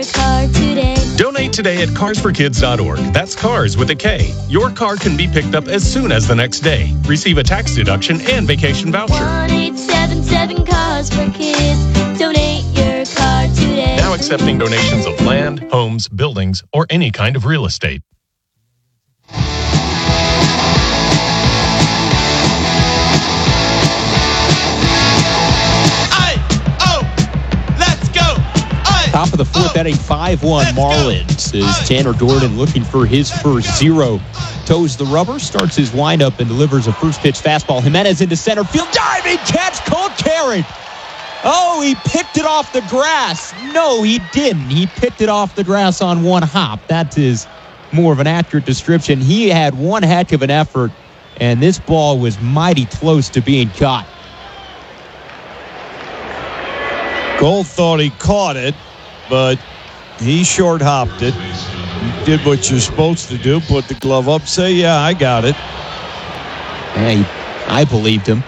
car today. Donate today at carsforkids.org. That's cars with a K. Your car can be picked up as soon as the next day. Receive a tax deduction and vacation voucher. 1-877 Cars for Kids. Donate your car today. Now accepting donations of land, homes, buildings, or any kind of real estate. Top of the fourth inning, 5-1 Marlins as Tanner Gordon looking for his first zero. Toes the rubber, starts his windup and delivers a first pitch fastball. Jimenez into center field, diving catch, Cole Carrick. Oh, he picked it off the grass. No, he didn't. He picked it off the grass on one hop. That is more of an accurate description. He had one heck of an effort, and this ball was mighty close to being caught. Cole thought he caught it, but he short hopped it. You did what you're supposed to do, put the glove up, say, yeah, I got it. Hey, I believed him.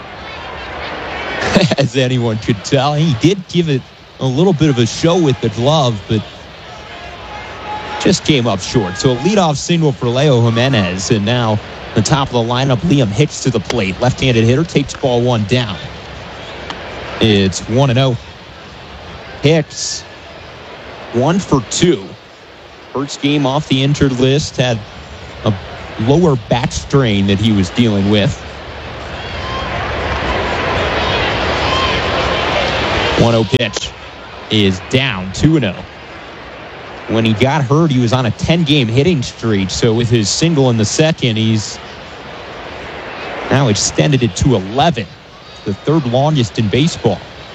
As anyone could tell, he did give it a little bit of a show with the glove, but just came up short. So a leadoff single for Leo Jimenez, and now the top of the lineup, Liam Hicks to the plate. Left-handed hitter takes ball one down. It's 1-0. Hicks, 1 for 2. First game off the injured list, had a lower back strain that he was dealing with. 1-0 pitch is down, 2-0. When he got hurt, he was on a 10-game hitting streak, so with his single in the second, he's now extended it to 11, the third longest in baseball.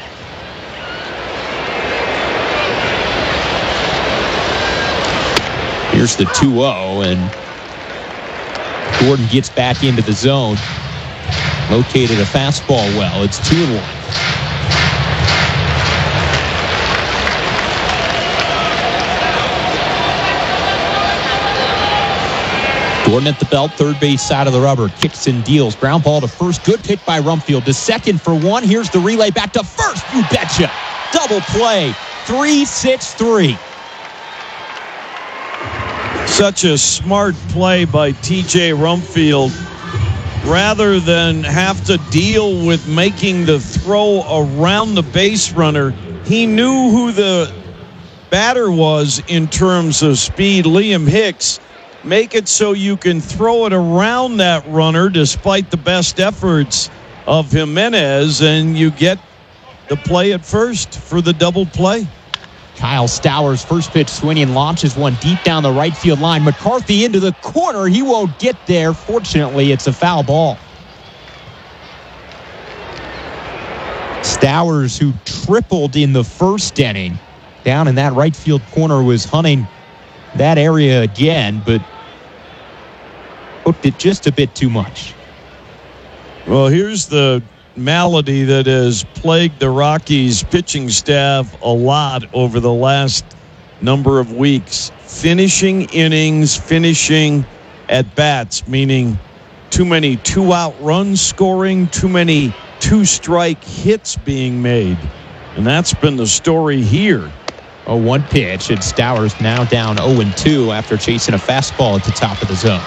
Here's the 2-0, and Gordon gets back into the zone. Located a fastball well. It's 2-1. Gordon at the belt, third base side of the rubber. Kicks and deals. Ground ball to first. Good pick by Rumfield. To second for one. Here's the relay back to first. You betcha. Double play. 3-6-3. Such a smart play by T.J. Rumfield. Rather than have to deal with making the throw around the base runner, he knew who the batter was in terms of speed, Liam Hicks. Make it so you can throw it around that runner despite the best efforts of Jimenez, and you get the play at first for the double play. Kyle Stowers, first pitch swinging, launches one deep down the right field line. McCarthy into the corner. He won't get there. Fortunately, it's a foul ball. Stowers, who tripled in the first inning, down in that right field corner, was hunting that area again, but hooked it just a bit too much. Well, here's the malady that has plagued the Rockies pitching staff a lot over the last number of weeks. Finishing innings, finishing at bats, meaning too many two-out runs scoring, too many two-strike hits being made. And that's been the story here. 0-1 pitch, and Stowers now down 0-2 after chasing a fastball at the top of the zone.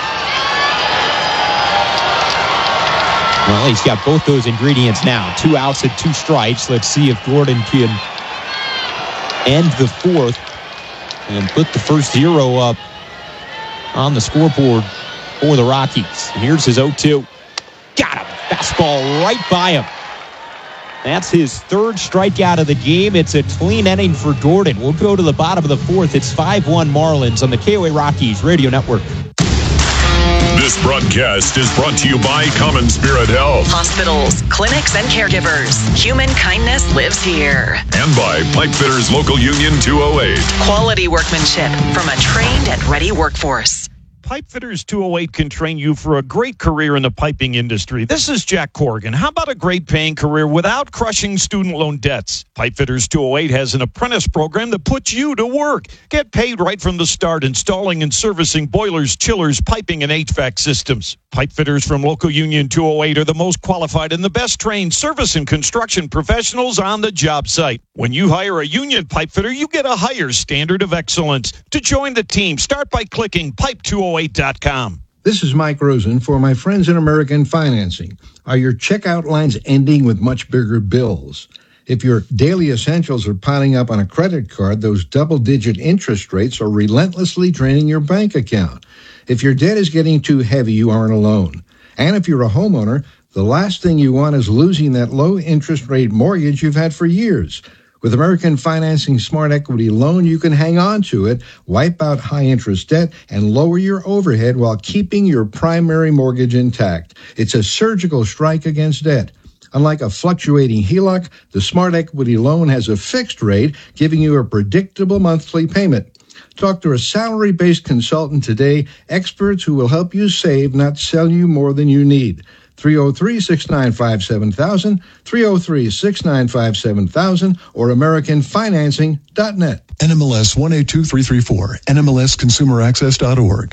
Well, he's got both those ingredients now. 2 outs and 2 strikes. Let's see if Gordon can end the fourth and put the first zero up on the scoreboard for the Rockies. And here's his 0-2. Got him. Fastball right by him. That's his third strikeout of the game. It's a clean inning for Gordon. We'll go to the bottom of the fourth. It's 5-1 Marlins on the KOA Rockies Radio Network. This broadcast is brought to you by Common Spirit Health. Hospitals, clinics, and caregivers. Human kindness lives here. And by Pipefitters Local Union 208. Quality workmanship from a trained and ready workforce. Pipefitters 208 can train you for a great career in the piping industry. This is Jack Corrigan. How about a great paying career without crushing student loan debts? Pipefitters 208 has an apprentice program that puts you to work. Get paid right from the start, installing and servicing boilers, chillers, piping, and HVAC systems. Pipefitters from Local Union 208 are the most qualified and the best trained service and construction professionals on the job site. When you hire a union pipefitter, you get a higher standard of excellence. To join the team, start by clicking pipe208.com. This is Mike Rosen for my friends in American Financing. Are your checkout lines ending with much bigger bills? If your daily essentials are piling up on a credit card, those double-digit interest rates are relentlessly draining your bank account. If your debt is getting too heavy, you aren't alone. And if you're a homeowner, the last thing you want is losing that low-interest rate mortgage you've had for years. With American Financing Smart Equity Loan, you can hang on to it, wipe out high-interest debt, and lower your overhead while keeping your primary mortgage intact. It's a surgical strike against debt. Unlike a fluctuating HELOC, the Smart Equity Loan has a fixed rate, giving you a predictable monthly payment. Talk to a salary-based consultant today, experts who will help you save, not sell you more than you need. 303-695-7000, 303-695-7000, or AmericanFinancing.net. NMLS 182334, NMLSConsumerAccess.org.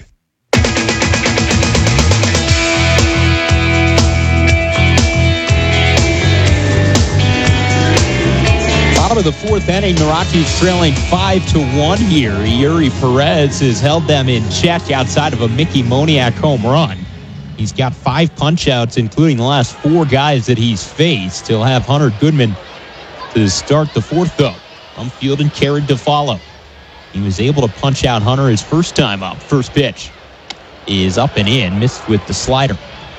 Bottom of the fourth inning, the Rockies trailing 5-1 here. Yuri Perez has held them in check outside of a Mickey Moniak home run. He's got 5 punch-outs, including the last 4 guys that he's faced. He'll have Hunter Goodman to start the fourth, though. Rumfield and Carrot to follow. He was able to punch out Hunter his first time up. First pitch is up and in, missed with the slider.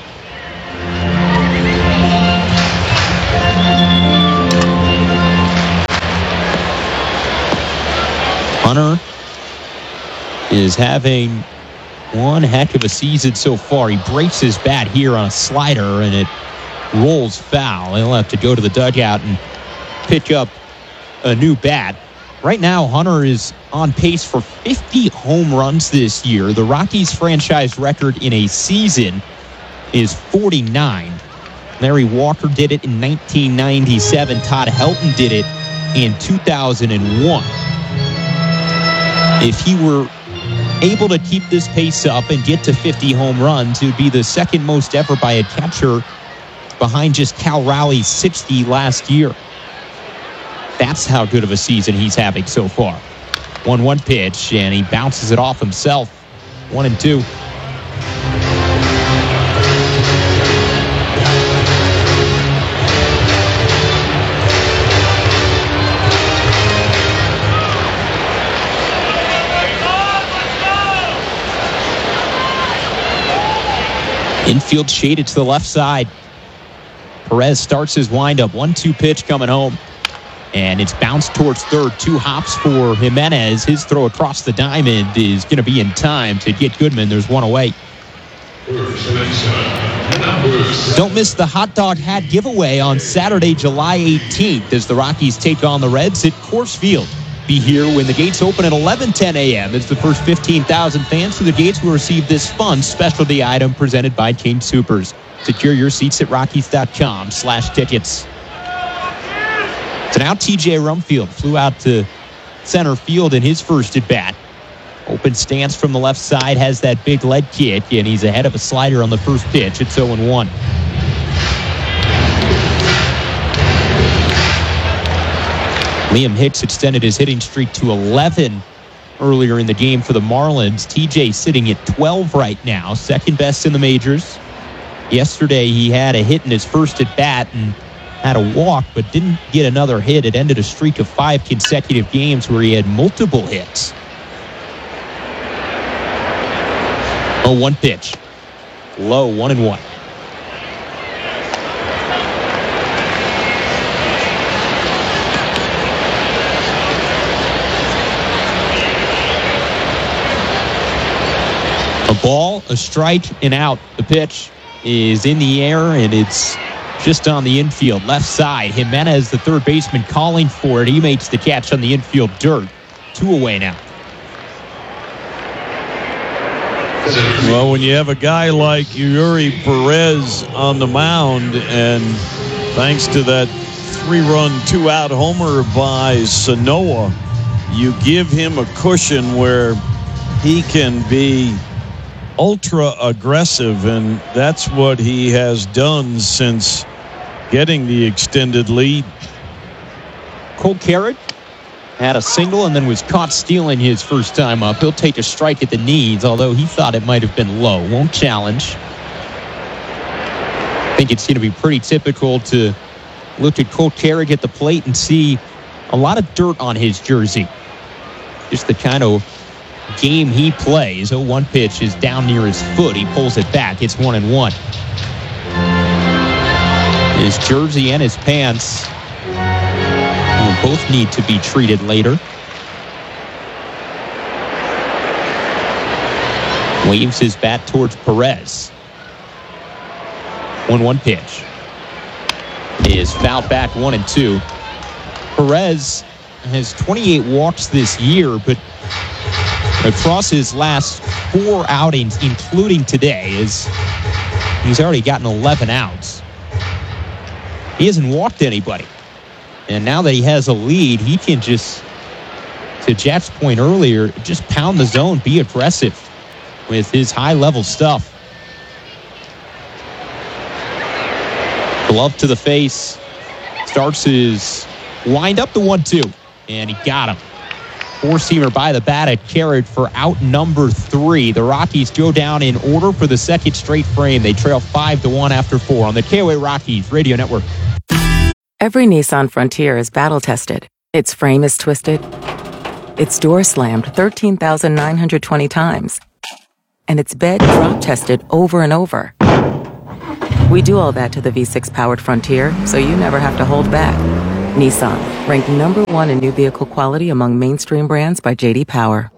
Hunter is having one heck of a season so far. He breaks his bat here on a slider, and it rolls foul. He'll have to go to the dugout and pick up a new bat. Right now, Hunter is on pace for 50 home runs this year. The Rockies franchise record in a season is 49. Larry Walker did it in 1997. Todd Helton did it in 2001. If he were able to keep this pace up and get to 50 home runs, it would be the second most ever by a catcher, behind just Cal Rowley's 60 last year. That's how good of a season he's having so far. 1-1 pitch, and he bounces it off himself. 1-2. Infield shaded to the left side. Perez starts his windup. 1-2 pitch coming home. And it's bounced towards third. 2 hops for Jimenez. His throw across the diamond is going to be in time to get Goodman. There's 1 away. Don't miss the hot dog hat giveaway on Saturday, July 18th as the Rockies take on the Reds at Coors Field. Be here when the gates open at 11:10 a.m. It's the first 15,000 fans through the gates will receive this fun specialty item presented by King Soopers. Secure your seats at Rockies.com/tickets. So now TJ Rumfield flew out to center field in his first at-bat. Open stance from the left side, has that big lead kick, and he's ahead of a slider on the first pitch. It's 0-1. Liam Hicks extended his hitting streak to 11 earlier in the game for the Marlins. TJ sitting at 12 right now, second best in the majors. Yesterday he had a hit in his first at-bat and had a walk, but didn't get another hit. It ended a streak of 5 consecutive games where he had multiple hits. 0-1 pitch. Low, 1-1. A ball, a strike, and out. The pitch is in the air, and it's just on the infield. Left side, Jimenez, the third baseman, calling for it. He makes the catch on the infield dirt. 2 away now. Well, when you have a guy like Yuri Perez on the mound, and thanks to that 3-run, 2-out homer by Sanoa, you give him a cushion where he can be ultra aggressive, and that's what he has done since getting the extended lead. Cole Carrot had a single and then was caught stealing his first time up. He'll take a strike at the knees, although he thought it might have been low. Won't challenge. I think it's going to be pretty typical to look at Cole Carrot at the plate and see a lot of dirt on his jersey. Just the kind of game he plays. 0-1 pitch is down near his foot. He pulls it back. It's 1-1. His jersey and his pants will both need to be treated later. Waves his bat towards Perez. 1-1 pitch is fouled back 1-2. Perez has 28 walks this year, but across his last 4 outings, including today, he's already gotten 11 outs. He hasn't walked anybody. And now that he has a lead, he can just, to Jeff's point earlier, just pound the zone, be aggressive with his high-level stuff. Glove to the face. Starks his wind up the 1-2. And he got him. Four-seamer by the bat at Carrot for out number 3. The Rockies go down in order for the second straight frame. They trail 5-1 after 4 on the KOA Rockies Radio Network. Every Nissan Frontier is battle-tested. Its frame is twisted. Its door slammed 13,920 times. And its bed drop-tested over and over. We do all that to the V6-powered Frontier, so you never have to hold back. Nissan, ranked number 1 in new vehicle quality among mainstream brands by J.D. Power.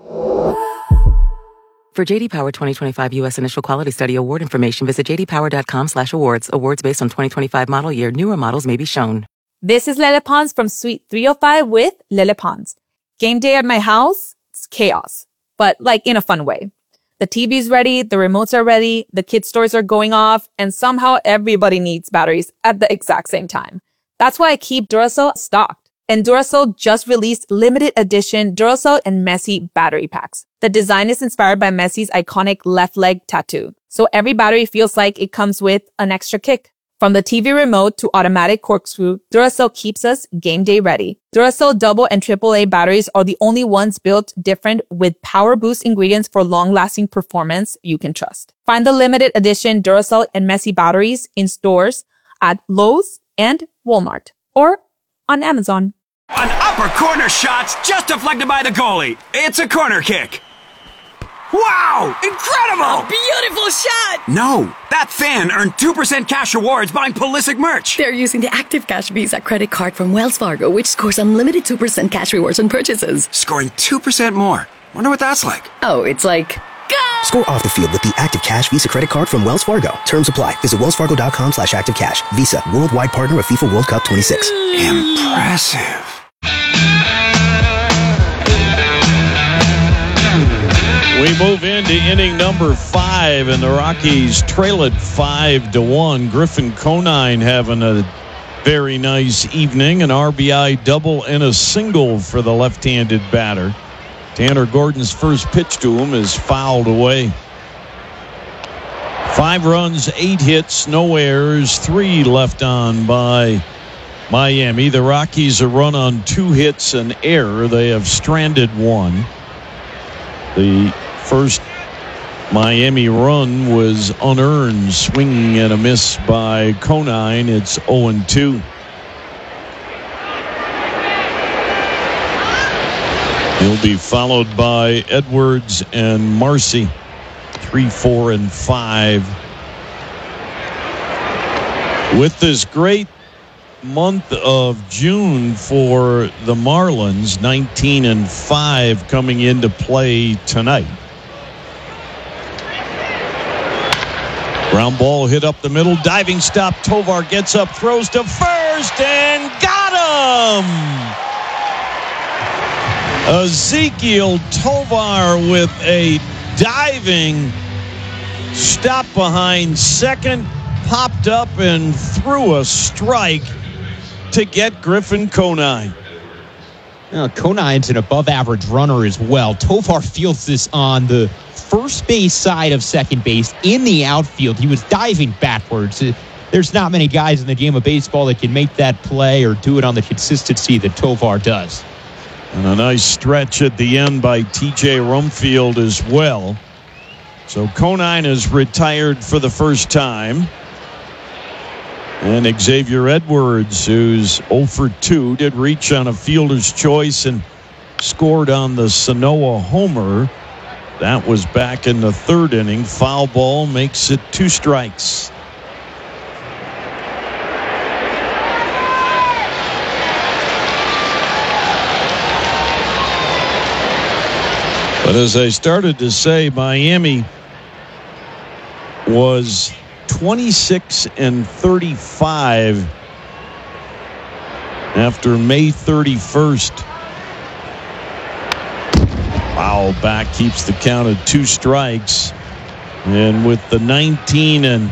For J.D. Power 2025 U.S. Initial Quality Study Award information, visit jdpower.com/awards. Awards based on 2025 model year. Newer models may be shown. This is Lele Pons from Suite 305 with Lele Pons. Game day at my house, it's chaos, but like in a fun way. The TV's ready, the remotes are ready, the kids' toys are going off, and somehow everybody needs batteries at the exact same time. That's why I keep Duracell stocked. And Duracell just released limited edition Duracell and Messi battery packs. The design is inspired by Messi's iconic left leg tattoo. So every battery feels like it comes with an extra kick. From the TV remote to automatic corkscrew, Duracell keeps us game day ready. Duracell double and AAA batteries are the only ones built different with power boost ingredients for long-lasting performance you can trust. Find the limited edition Duracell and Messi batteries in stores at Lowe's and Walmart or on Amazon. An upper corner shot's just deflected by the goalie. It's a corner kick. Wow! Incredible! A beautiful shot! No, that fan earned 2% cash rewards buying Pulisic merch. They're using the Active Cash Visa credit card from Wells Fargo, which scores unlimited 2% cash rewards on purchases. Scoring 2% more. Wonder what that's like. Oh, it's like... Go! Score off the field with the Active Cash Visa credit card from Wells Fargo. Terms apply. Visit wellsfargo.com/activecash. Visa, worldwide partner of FIFA World Cup 26. Impressive. We move into inning number 5, and the Rockies trail it 5-1. Griffin Conine having a very nice evening. An RBI double and a single for the left-handed batter. Tanner Gordon's first pitch to him is fouled away. 5 runs, 8 hits, no errors, 3 left on by Miami. The Rockies a run on 2 hits, an error. They have stranded 1. The first Miami run was unearned, swinging and a miss by Conine. It's 0-2. He'll be followed by Edwards and Marcy, 3, 4, and 5. With this great month of June for the Marlins, 19-5 coming into play tonight. Ground ball hit up the middle, diving stop. Tovar gets up, throws to first, and got him! Ezequiel Tovar with a diving stopped behind second, popped up and threw a strike to get Griffin Conine. Conine's an above-average runner as well. Tovar fields this on the first base side of second base in the outfield. He was diving backwards. There's not many guys in the game of baseball that can make that play or do it on the consistency that Tovar does. And a nice stretch at the end by T.J. Rumfield as well. So Conine is retired for the first time. And Xavier Edwards, who's 0 for 2, did reach on a fielder's choice and scored on the Sanoa homer. That was back in the third inning. Foul ball makes it 2 strikes. But as I started to say, Miami was 26-35 after May 31st. Foul back keeps the count at 2 strikes. And with the 19-5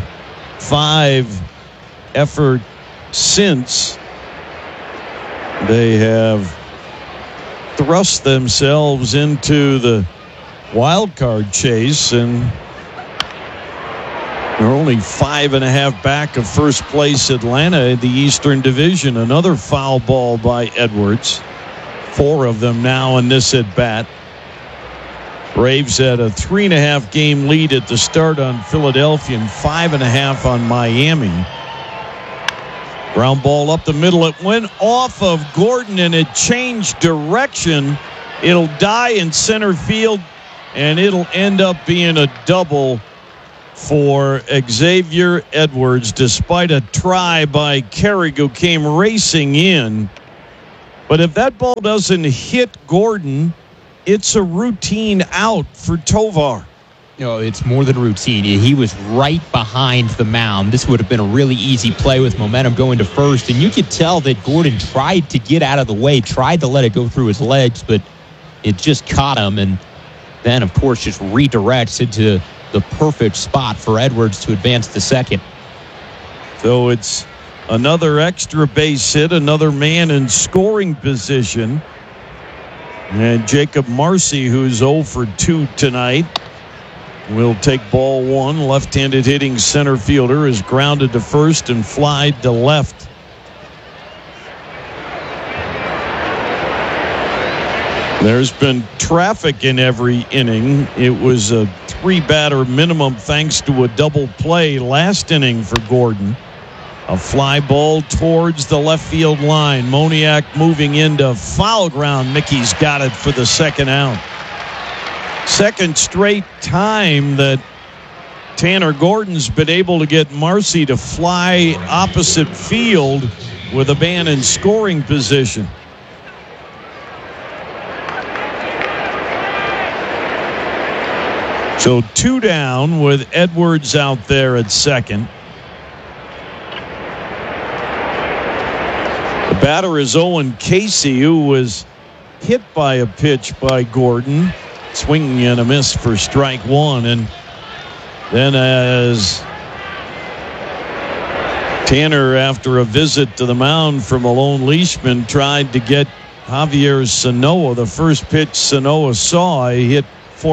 effort since, they have thrust themselves into the wild card chase, and they're only 5.5 back of first place Atlanta in the Eastern Division. Another foul ball by Edwards. 4 of them now in this at bat. Braves had a 3.5 game lead at the start on Philadelphia and 5.5 on Miami. Ground ball up the middle. It went off of Gordon and it changed direction. It'll die in center field, and it'll end up being a double for Xavier Edwards, despite a try by Carrig, who came racing in. But if that ball doesn't hit Gordon, it's a routine out for Tovar. No, it's more than routine. He was right behind the mound. This would have been a really easy play with momentum going to first. And you could tell that Gordon tried to get out of the way, tried to let it go through his legs, but it just caught him. And then, of course, just redirects into the perfect spot for Edwards to advance to second. So it's another extra base hit, another man in scoring position. And Jacob Marcy, who's 0 for 2 tonight, will take ball 1. Left-handed hitting center fielder is grounded to first and flied to left. There's been traffic in every inning. It was a 3-batter minimum thanks to a double play last inning for Gordon. A fly ball towards the left field line. Moniak moving into foul ground. Mickey's got it for the second out. Second straight time that Tanner Gordon's been able to get Marcy to fly opposite field with a man in scoring position. So 2 down with Edwards out there at second. The batter is Owen Casey, who was hit by a pitch by Gordon. Swinging and a miss for strike 1. And then as Tanner, after a visit to the mound from Malone Leishman, tried to get Javier Sanoa, the first pitch Sanoa saw, he hit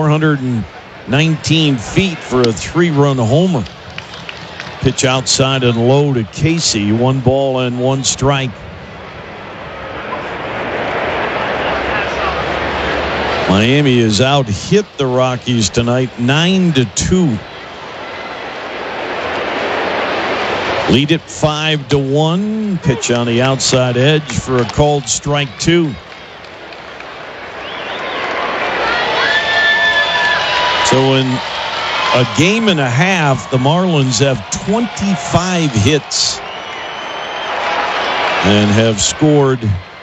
419 feet for a 3-run homer. Pitch outside and low to Casey. 1 ball and 1 strike. Miami has out-hit the Rockies tonight 9-2. Lead it 5-1. Pitch on the outside edge for a called strike 2. So in a game and a half, the Marlins have 25 hits and have scored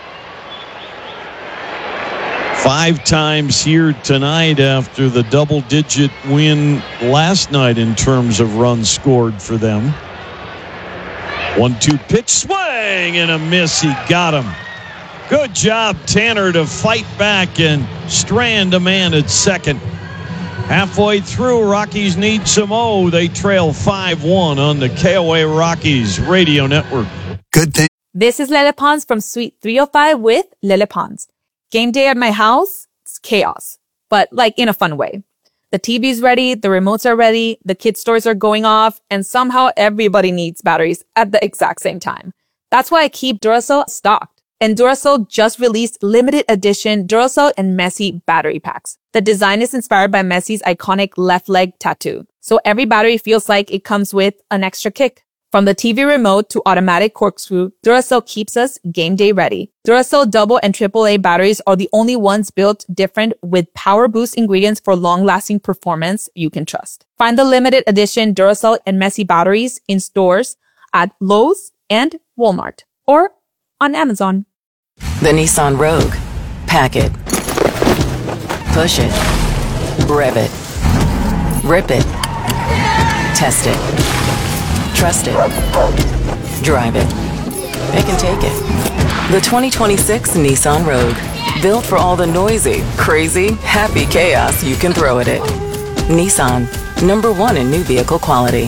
5 times here tonight after the double-digit win last night in terms of runs scored for them. 1-2 pitch, swing and a miss. He got him. Good job, Tanner, to fight back and strand a man at second. Halfway through, Rockies need some O. They trail 5-1 on the KOA Rockies Radio Network. Good thing. This is Lele Pons from Suite 305 with Lele Pons. Game day at my house, it's chaos, but like in a fun way. The TV's ready, the remotes are ready, the kids' toys are going off, and somehow everybody needs batteries at the exact same time. That's why I keep Duracell stocked. And Duracell just released limited edition Duracell and Messi battery packs. The design is inspired by Messi's iconic left leg tattoo. So every battery feels like it comes with an extra kick. From the TV remote to automatic corkscrew, Duracell keeps us game day ready. Duracell double and AAA batteries are the only ones built different with power boost ingredients for long-lasting performance you can trust. Find the limited edition Duracell and Messi batteries in stores at Lowe's and Walmart or on Amazon. The Nissan Rogue. Pack it. Push it. Rev it. Rip it. Test it. Trust it. Drive it. It can take it. The 2026 Nissan Rogue. Built for all the noisy, crazy, happy chaos you can throw at it. Nissan. #1 in new vehicle quality.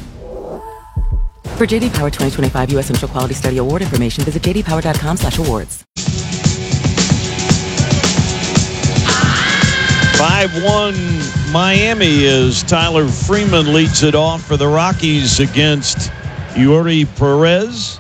For J.D. Power 2025 U.S. Initial Quality Study Award information, visit jdpower.com/awards. 5-1 Miami as Tyler Freeman leads it off for the Rockies against Yuri Perez.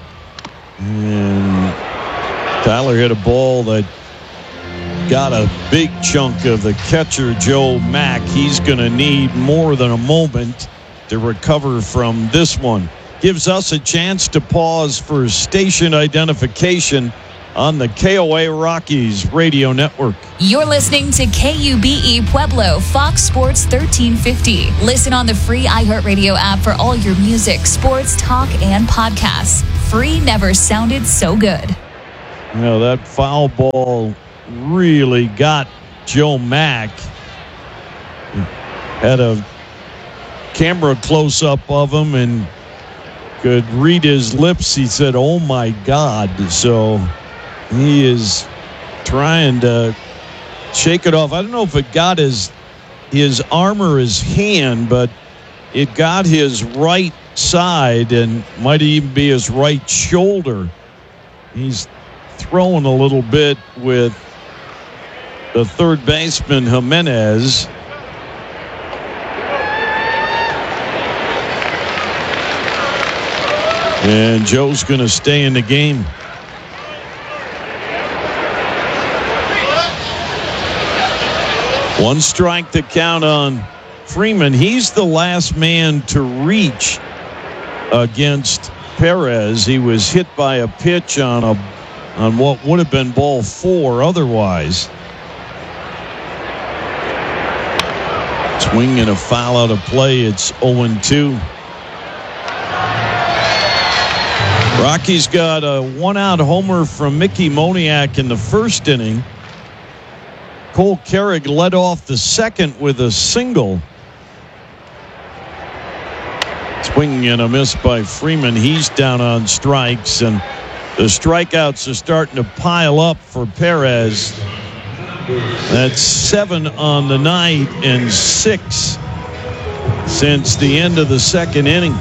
And Tyler hit a ball that got a big chunk of the catcher, Joe Mack. He's going to need more than a moment to recover from this one. Gives us a chance to pause for station identification on the KOA Rockies Radio Network. You're listening to KUBE Pueblo, Fox Sports 1350. Listen on the free iHeartRadio app for all your music, sports, talk, and podcasts. Free never sounded so good. You know, that foul ball really got Joe Mack. Had a camera close-up of him and could read his lips. He said, "Oh, my God." So he is trying to shake it off. I don't know if it got his arm or his hand, but it got his right side and might even be his right shoulder. He's throwing a little bit with the third baseman, Jimenez. And Joe's going to stay in the game. One strike to count on Freeman. He's the last man to reach against Perez. He was hit by a pitch on what would have been ball 4 otherwise. Swing and a foul out of play. It's 0-2. Rockies got a one-out homer from Mickey Moniak in the first inning. Cole Carrig led off the second with a single. Swing and a miss by Freeman. He's down on strikes, and the strikeouts are starting to pile up for Perez. That's 7 on the night and 6 since the end of the second inning.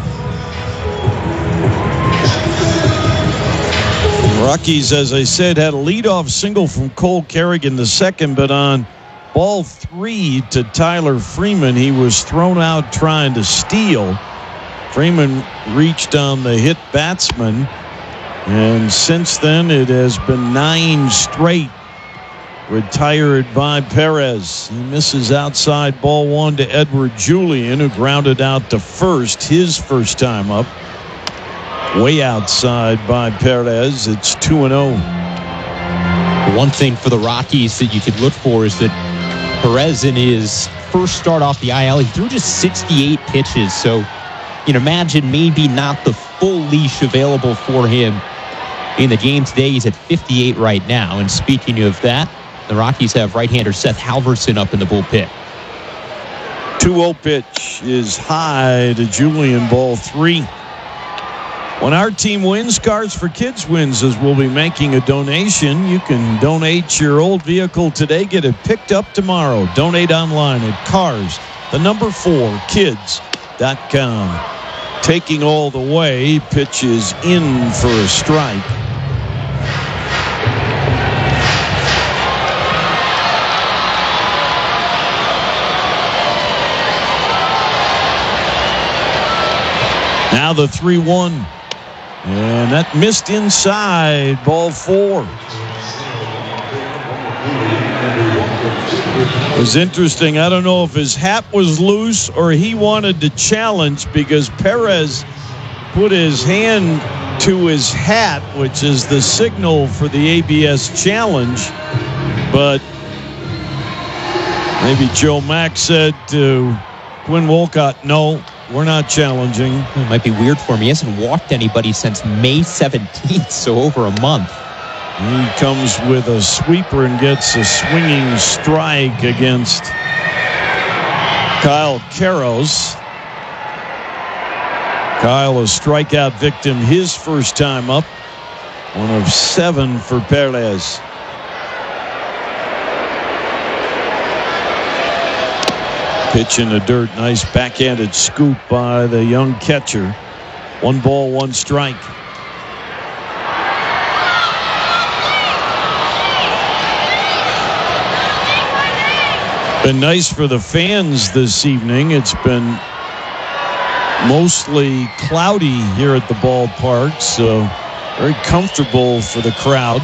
Rockies, as I said, had a leadoff single from Cole Carrig in the second, but on ball 3 to Tyler Freeman, he was thrown out trying to steal. Freeman reached on the hit batsman, and since then it has been 9 straight retired by Perez. He misses outside ball 1 to Edward Julian, who grounded out to first, his first time up. Way outside by Perez. It's 2-0. One thing for the Rockies that you could look for is that Perez, in his first start off the IL, he threw just 68 pitches. So you can imagine maybe not the full leash available for him in the game today. He's at 58 right now. And speaking of that, the Rockies have right-hander Seth Halverson up in the bullpen. 2-0 pitch is high to Julian, ball 3. When our team wins, Cars for Kids wins, as we'll be making a donation. You can donate your old vehicle today, get it picked up tomorrow. Donate online at cars4kids.com. Taking all the way, pitch is in for a strike. Now the 3-1. And that missed inside, ball 4. It was interesting. I don't know if his hat was loose or he wanted to challenge, because Perez put his hand to his hat, which is the signal for the ABS challenge. But maybe Joe Mack said to Quinn Wolcott, no, we're not challenging. It might be weird for him. He hasn't walked anybody since May 17th, so over a month. He comes with a sweeper and gets a swinging strike against Kyle Karros. Kyle, a strikeout victim his first time up. 1 of 7 for Perez. Pitch in the dirt. Nice backhanded scoop by the young catcher. 1 ball, 1 strike. Been nice for the fans this evening. It's been mostly cloudy here at the ballpark, so very comfortable for the crowd.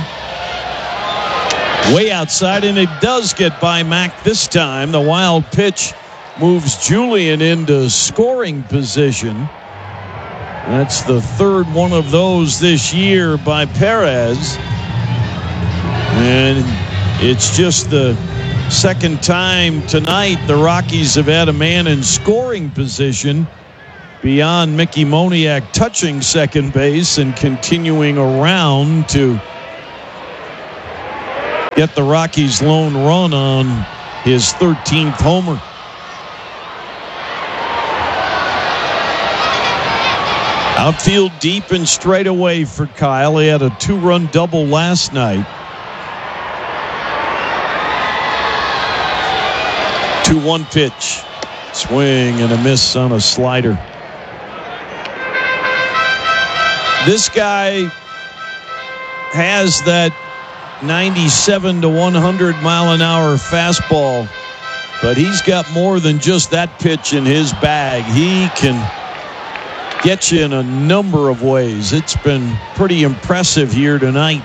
Way outside, and it does get by Mack this time. The wild pitch moves Julian into scoring position. That's the 3rd one of those this year by Perez. And it's just the 2nd time tonight the Rockies have had a man in scoring position beyond Mickey Moniak touching second base and continuing around to get the Rockies' lone run on his 13th homer. Outfield deep and straight away for Kyle. He had a 2-run double last night. 2-1 pitch. Swing and a miss on a slider. This guy has that 97 to 100 mile an hour fastball, but he's got more than just that pitch in his bag. He can get you in a number of ways. It's been pretty impressive here tonight.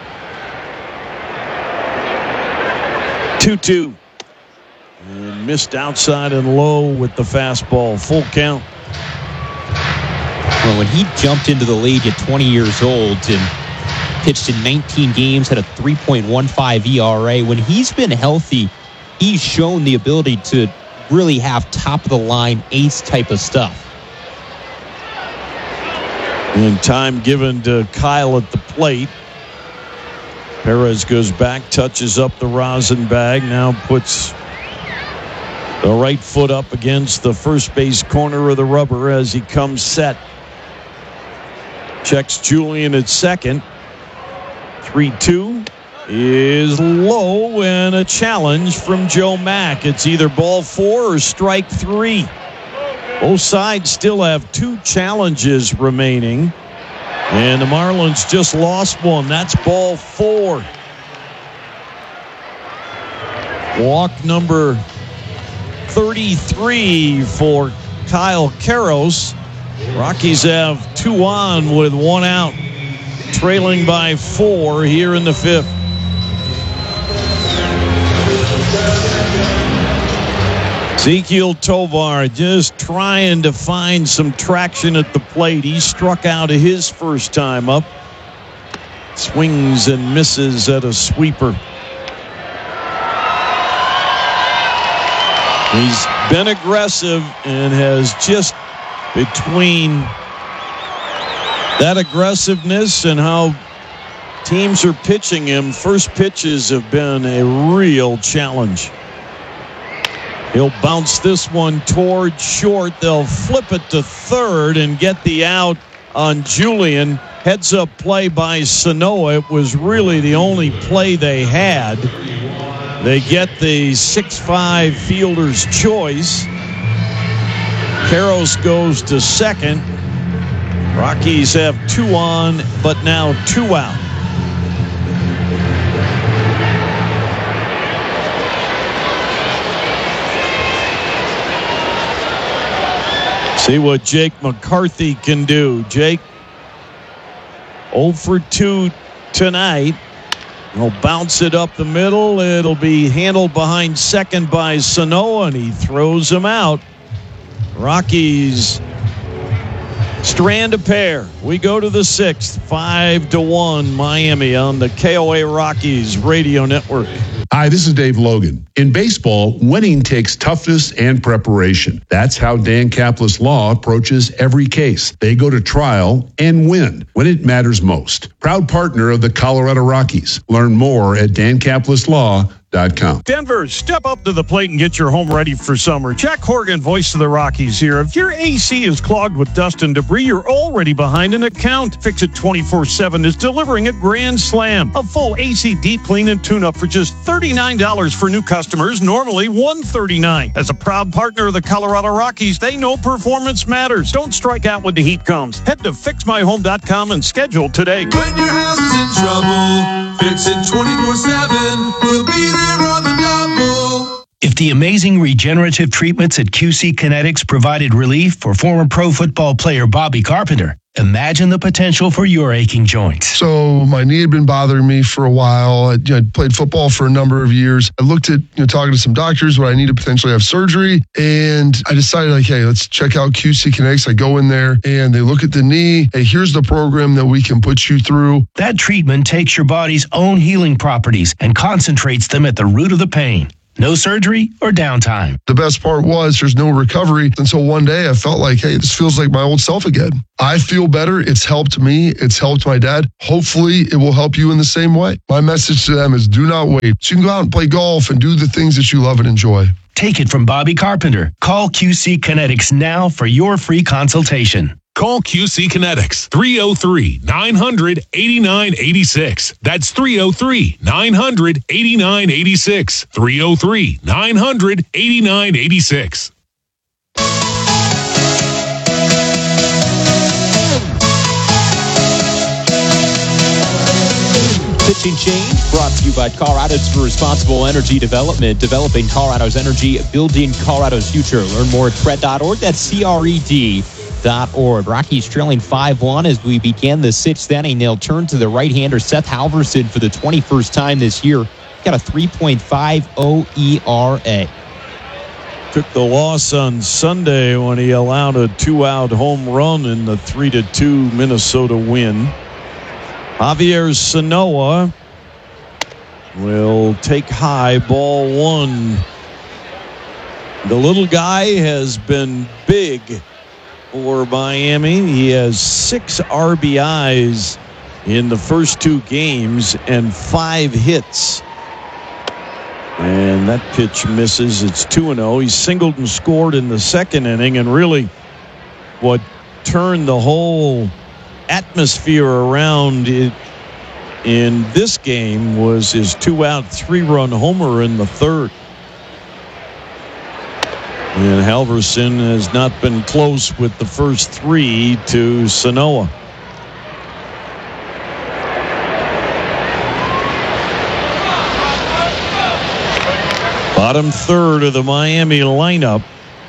2-2. And missed outside and low with the fastball. Full count. Well, when he jumped into the league at 20 years old and pitched in 19 games, had a 3.15 ERA, when he's been healthy, he's shown the ability to really have top-of-the-line ace type of stuff. And time given to Kyle at the plate. Perez goes back, touches up the rosin bag, now puts the right foot up against the first base corner of the rubber as he comes set. Checks Julian at second. 3-2 is low, and a challenge from Joe Mack. It's either ball 4 or strike 3. Both sides still have 2 challenges remaining, and the Marlins just lost one. That's ball 4. Walk number 33 for Kyle Karros. Rockies have 2 on with 1 out, trailing by 4 here in the 5th. Ezequiel Tovar just trying to find some traction at the plate. He struck out his first time up. Swings and misses at a sweeper. He's been aggressive and has just, between that aggressiveness and how teams are pitching him, first pitches have been a real challenge. He'll bounce this one toward short. They'll flip it to third and get the out on Julian. Heads up play by Sanoa. It was really the only play they had. They get the 6'5" fielder's choice. Karros goes to second. Rockies have 2 on, but now 2 out. See what Jake McCarthy can do. Jake 0 for 2 tonight. He'll bounce it up the middle. It'll be handled behind second by Sanoa, and he throws him out. Rockies strand a pair. We go to the 6th, 5-1 Miami on the KOA Rockies radio network. Hi, this is Dave Logan. In baseball, winning takes toughness and preparation. That's how Dan Caplis Law approaches every case. They go to trial and win when it matters most. Proud partner of the Colorado Rockies. Learn more at dancaplisLaw.com. Denver, step up to the plate and get your home ready for summer. Jack Horgan, voice of the Rockies here. If your AC is clogged with dust and debris, you're already behind an account. Fix It 24/7 is delivering a grand slam. A full AC deep clean and tune-up for just $39 for new customers, normally $139. As a proud partner of the Colorado Rockies, they know performance matters. Don't strike out when the heat comes. Head to FixMyHome.com and schedule today. When your house is in trouble, Fix It 24/7. We'll be there on the double. If the amazing regenerative treatments at QC Kinetics provided relief for former pro football player Bobby Carpenter, imagine the potential for your aching joints. So my knee had been bothering me for a while. I'd played football for a number of years. I looked at talking to some doctors when I need to potentially have surgery, and I decided, hey, let's check out QC Kinetics. I go in there and they look at the knee. Hey, here's the program that we can put you through. That treatment takes your body's own healing properties and concentrates them at the root of the pain. No surgery or downtime. The best part was there's no recovery until one day I felt like, hey, this feels like my old self again. I feel better. It's helped me. It's helped my dad. Hopefully it will help you in the same way. My message to them is do not wait. So you can go out and play golf and do the things that you love and enjoy. Take it from Bobby Carpenter. Call QC Kinetics now for your free consultation. Call QC Kinetics, 303-900-8986. That's 303-900-8986. 303-900-8986. Pitching change brought to you by Colorado's for Responsible Energy Development, developing Colorado's energy, building Colorado's future. Learn more at CRED.org. That's CRED.org. Rockies trailing 5-1 as we begin the 6th inning. They'll turn to the right-hander Seth Halverson for the 21st time this year. Got a 3.50 ERA. Took the loss on Sunday when he allowed a 2-out home run in the 3-2 Minnesota win. Javier Sanoa will take high, ball 1. The little guy has been big for Miami. He has 6 RBIs in the first 2 games and 5 hits. And that pitch misses. It's 2-0. He singled and scored in the second inning, and really what turned the whole atmosphere around in this game was his 2-out 3-run homer in the third. And Halverson has not been close with the first 3 to Sanoa. Bottom third of the Miami lineup.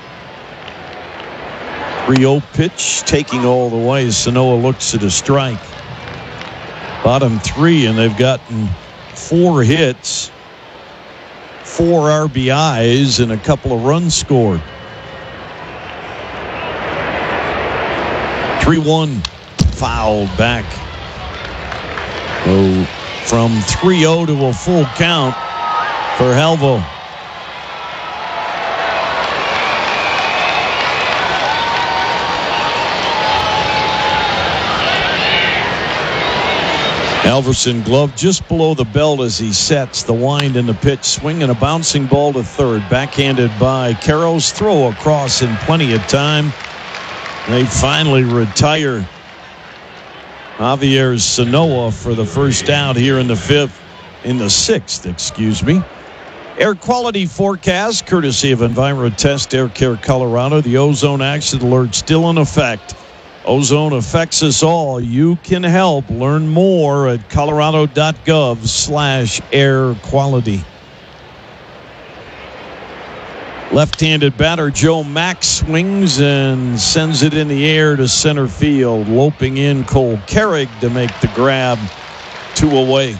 3-0 pitch, taking all the way. Sanoa looks at a strike. Bottom 3, and they've gotten 4 hits, 4 RBIs, and a couple of runs scored. 3-1, fouled back. So from 3-0 to a full count for Halvo. Halverson glove just below the belt as he sets the wind in the pitch. Swing and a bouncing ball to third. Backhanded by Karros. Throw across in plenty of time. They finally retire Javier Sanoa for the first out here in the sixth. Air quality forecast courtesy of EnviroTest Air Care Colorado. The ozone action alert still in effect. Ozone affects us all. You can help. Learn more at colorado.gov/air quality. Left-handed batter Joe Mack swings and sends it in the air to center field. Loping in Cole Carrig to make the grab. 2 away.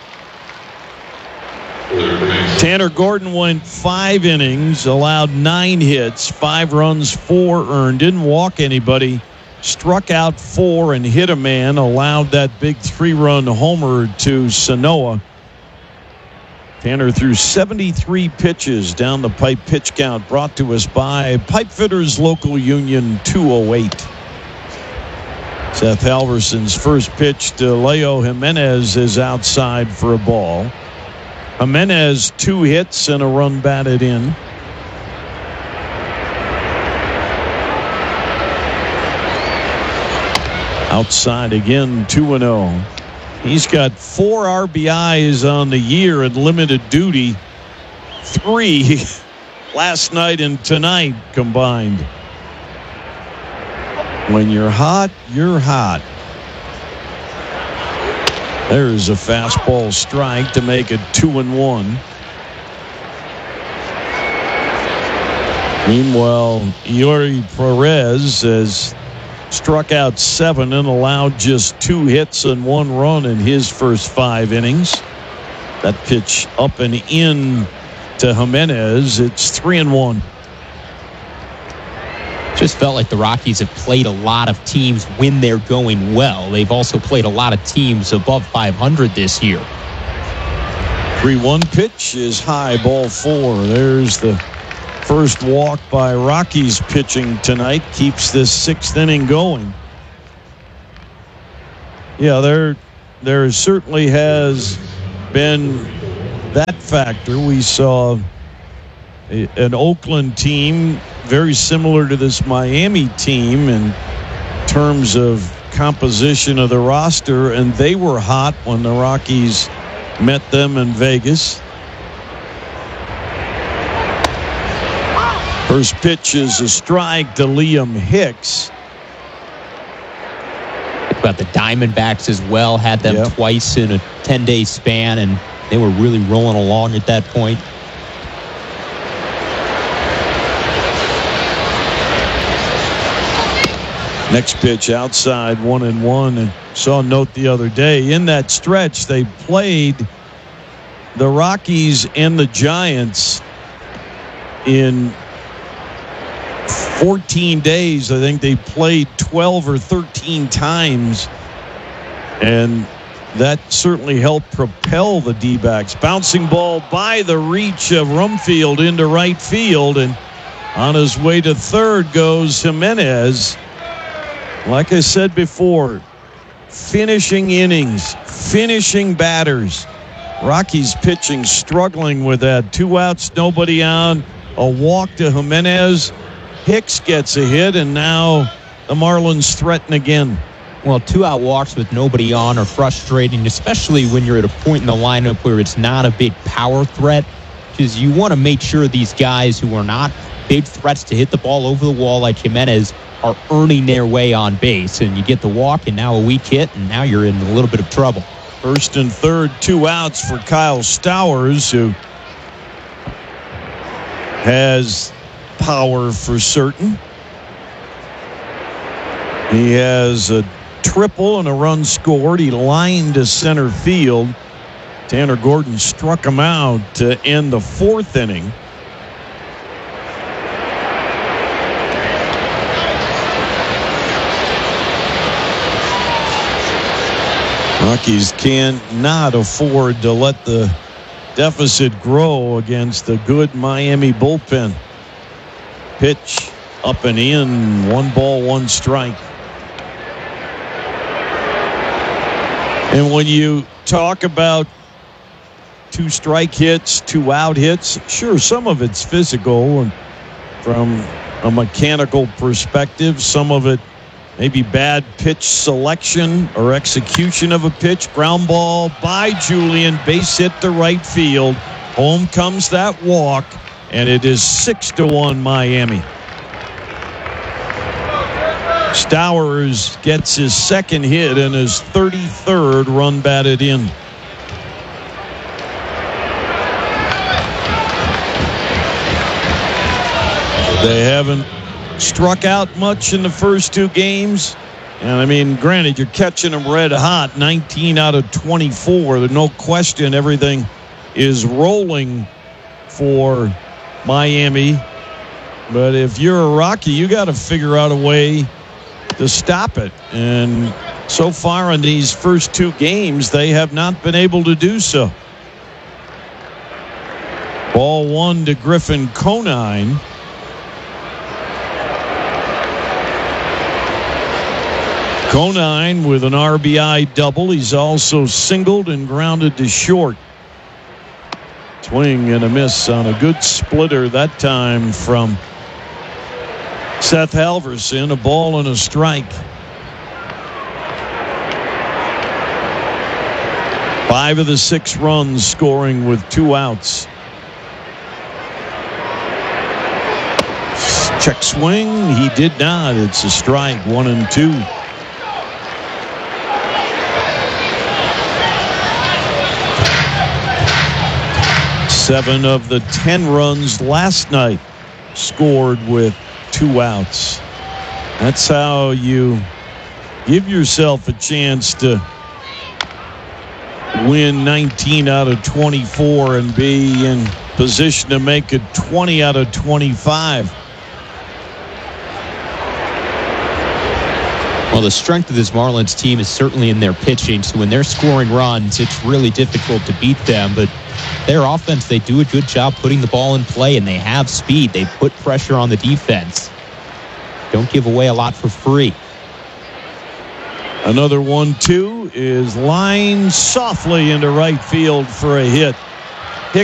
Tanner Gordon went 5 innings, allowed 9 hits, 5 runs, 4 earned, didn't walk anybody, struck out 4 and hit a man, allowed that big 3-run homer to Sanoa. Tanner threw 73 pitches down the pipe pitch count, brought to us by Pipefitters Local Union 208. Seth Halverson's first pitch to Leo Jimenez is outside for a ball. Jimenez 2 hits and a run batted in. Outside again, 2-0. He's got 4 RBIs on the year at limited duty. 3 last night and tonight combined. When you're hot, you're hot. There's a fastball strike to make it 2-1. Meanwhile, Yuri Perez has struck out 7 and allowed just 2 hits and 1 run in his first 5 innings. That pitch up and in to Jimenez. It's 3-1. Just felt like the Rockies have played a lot of teams when they're going well. They've also played a lot of teams above 500 this year. 3-1 pitch is high, ball 4. There's the first walk by Rockies pitching tonight. Keeps this 6th inning going. Yeah, there certainly has been that factor. We saw an Oakland team very similar to this Miami team in terms of composition of the roster, and they were hot when the Rockies met them in Vegas. First pitch is a strike to Liam Hicks. About the Diamondbacks as well, had them twice in a 10-day span, and they were really rolling along at that point. Next pitch outside, 1-1. And saw a note the other day. In that stretch, they played the Rockies and the Giants in 14 days. I think they played 12 or 13 times. And that certainly helped propel the D-backs. Bouncing ball by the reach of Rumfield into right field. And on his way to third goes Jimenez. Like I said before, finishing innings, finishing batters. Rockies pitching struggling with that. 2 outs, nobody on. A walk to Jimenez. Hicks gets a hit, and now the Marlins threaten again. Well, 2-out walks with nobody on are frustrating, especially when you're at a point in the lineup where it's not a big power threat, because you want to make sure these guys who are not big threats to hit the ball over the wall like Jimenez are earning their way on base. And you get the walk and now a weak hit, and now you're in a little bit of trouble. First and third, 2 outs for Kyle Stowers, who has power for certain. He has a triple and a run scored. He lined to center field. Tanner Gordon struck him out to end the 4th inning. Rockies cannot afford to let the deficit grow against the good Miami bullpen. Pitch up and in. 1 ball, 1 strike. And when you talk about 2 strike hits, 2 out hits, sure, some of it's physical and from a mechanical perspective. Some of it maybe bad pitch selection or execution of a pitch. Ground ball by Julian, base hit to right field. Home comes that walk, and it is 6-1 Miami. Stowers gets his second hit and his 33rd run batted in. They haven't struck out much in the first two games. And I mean, granted, you're catching them red hot, 19 out of 24. There's no question everything is rolling for Miami. But if you're a Rocky, you got to figure out a way to stop it. And so far in these first two games, they have not been able to do so. Ball one to Griffin Conine. Conine with an RBI double. He's also singled and grounded to short. Swing and a miss on a good splitter that time from Seth Halverson. A ball and a strike. 5 of the 6 runs scoring with 2 outs. Check swing. He did not. It's a strike. 1-2. Seven of the 10 runs last night scored with 2 outs. That's how you give yourself a chance to win 19 out of 24 and be in position to make it 20 out of 25. Well, the strength of this Marlins team is certainly in their pitching. So when they're scoring runs, it's really difficult to beat them. But their offense, they do a good job putting the ball in play, and they have speed. They put pressure on the defense. Don't give away a lot for free. Another 1-2 is lined softly into right field for a hit.